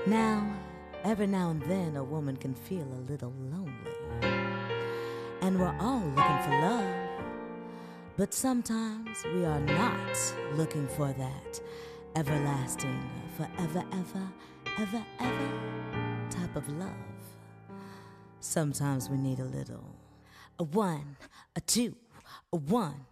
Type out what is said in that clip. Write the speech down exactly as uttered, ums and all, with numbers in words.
Now, every now and then a woman can feel a little lonely. And we're all looking for love. But sometimes we are not looking for that everlasting, forever, ever, ever, ever type of love. Sometimes we need a little. A one, a two, a one,